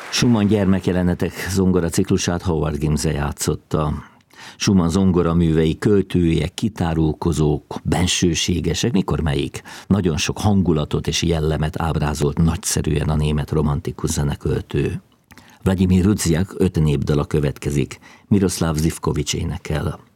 Schumann gyermekjelenetek zongora ciklusát Howard Gimse játszotta. Schumann zongoraművei költőiek, kitárulkozók, bensőségesek, mikor melyik? Nagyon sok hangulatot és jellemet ábrázolt nagyszerűen a német romantikus zeneköltő. Vladimir Rudziak 5 népdala következik, Miroslav Zivkovics énekel.